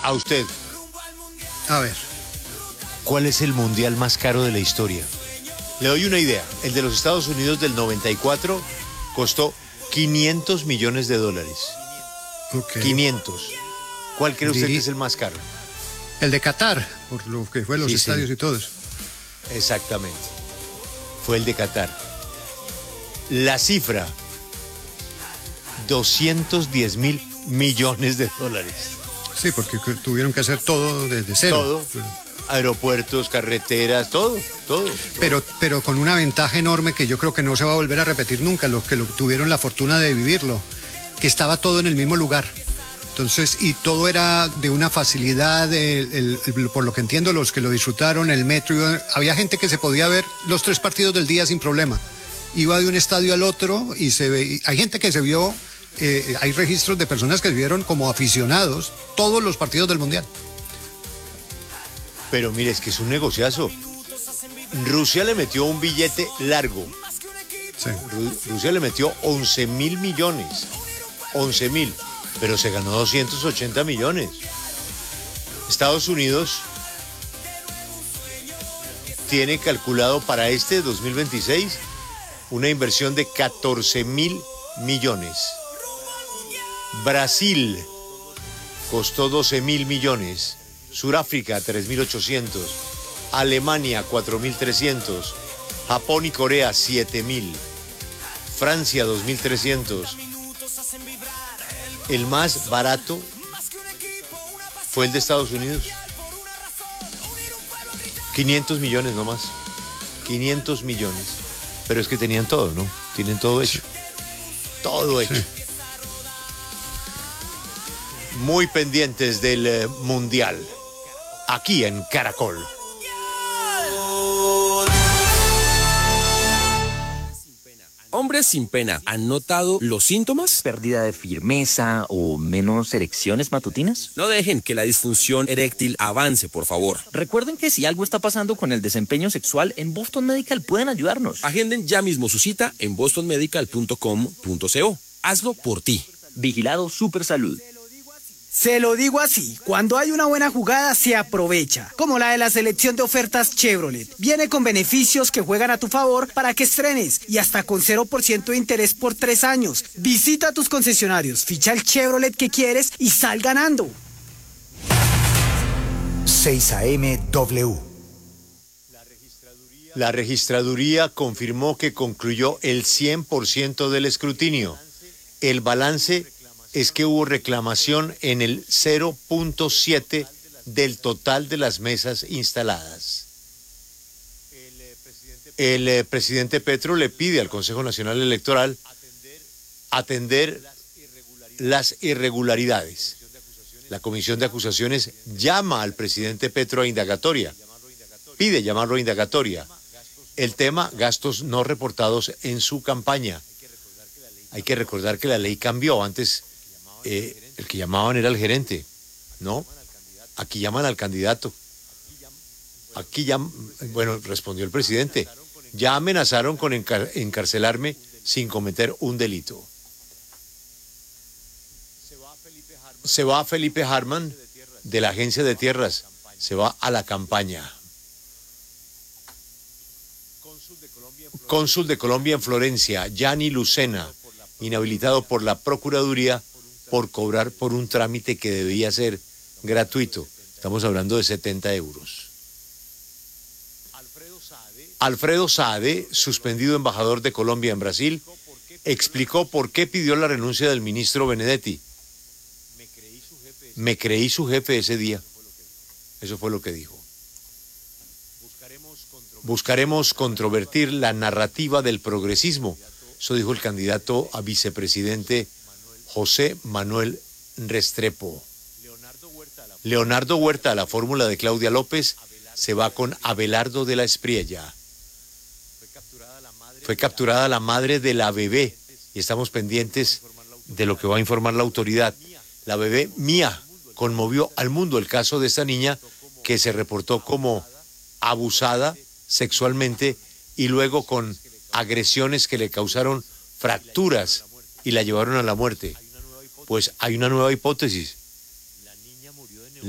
A usted, A ver. ¿cuál es el mundial más caro de la historia? Le doy una idea. El de los Estados Unidos del 94 costó $500 millones. Okay. 500. ¿Cuál cree usted que es el más caro? El de Qatar, por lo que fue los Sí, estadios sí. y todo eso. Exactamente. Fue el de Qatar. La cifra, $210 mil millones. Sí, porque tuvieron que hacer todo desde cero. Todo. Aeropuertos, carreteras, todo. Pero con una ventaja enorme que yo creo que no se va a volver a repetir nunca, los que tuvieron la fortuna de vivirlo, que estaba todo en el mismo lugar. Entonces, y todo era de una facilidad, por lo que entiendo, los que lo disfrutaron, el metro, había gente que se podía ver los 3 partidos del día sin problema. Iba de un estadio al otro y hay gente que se vio, hay registros de personas que vieron como aficionados todos los partidos del Mundial. Pero mire, es que es un negociazo. Rusia le metió un billete largo. Sí. Rusia le metió 11 mil millones. 11 mil. Pero se ganó 280 millones. Estados Unidos tiene calculado para este 2026 una inversión de 14 mil millones. Brasil costó 12 mil millones. Suráfrica 3.800, Alemania 4.300, Japón y Corea 7.000, Francia 2.300. El más barato fue el de Estados Unidos. 500 millones nomás. 500 millones. Pero es que tenían todo, ¿no? Tienen todo hecho. Todo hecho. Sí. Muy pendientes del Mundial. Aquí en Caracol. Hombres sin pena, ¿han notado los síntomas? ¿Pérdida de firmeza o menos erecciones matutinas? No dejen que la disfunción eréctil avance, por favor. Recuerden que si algo está pasando con el desempeño sexual, en Boston Medical pueden ayudarnos. Agenden ya mismo su cita en bostonmedical.com.co. Hazlo por ti. Vigilado Supersalud. Se lo digo así, cuando hay una buena jugada se aprovecha, como la de la selección de ofertas Chevrolet. Viene con beneficios que juegan a tu favor para que estrenes y hasta con 0% de interés por 3 años. Visita tus concesionarios, ficha el Chevrolet que quieres y sal ganando. 6 AM W. La registraduría confirmó que concluyó el 100% del escrutinio. El balance es que hubo reclamación en el 0.7 del total de las mesas instaladas. El presidente Petro le pide al Consejo Nacional Electoral atender las irregularidades. La Comisión de Acusaciones llama al presidente Petro a indagatoria, pide llamarlo a indagatoria. El tema, gastos no reportados en su campaña. Hay que recordar que la ley cambió. Antes el que llamaban era el gerente, ¿no? Aquí llaman al candidato. Bueno, respondió el presidente. Ya amenazaron con encarcelarme sin cometer un delito. Se va Felipe Harman de la Agencia de Tierras. Se va a la campaña. Cónsul de Colombia en Florencia, Gianni Lucena, inhabilitado por la Procuraduría por cobrar por un trámite que debía ser gratuito. Estamos hablando de 70 euros. Alfredo Saade, suspendido embajador de Colombia en Brasil, explicó por qué pidió la renuncia del ministro Benedetti. Me creí su jefe ese día. Eso fue lo que dijo. Buscaremos controvertir la narrativa del progresismo. Eso dijo el candidato a vicepresidente José Manuel Restrepo. Leonardo Huerta, a la fórmula de Claudia López, se va con Abelardo de la Espriella. Fue capturada la madre de la bebé y estamos pendientes de lo que va a informar la autoridad. La bebé Mía conmovió al mundo el caso de esta niña que se reportó como abusada sexualmente y luego con agresiones que le causaron fracturas y la llevaron a la muerte. Pues hay una nueva hipótesis.